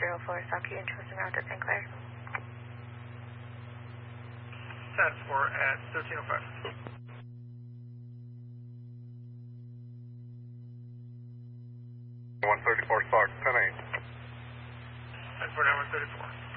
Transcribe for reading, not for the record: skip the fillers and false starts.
4 Saki Interest and route to St. Clair. SAT 4 at 1305. 134 Spark, 10-8. SAT 4 now 134.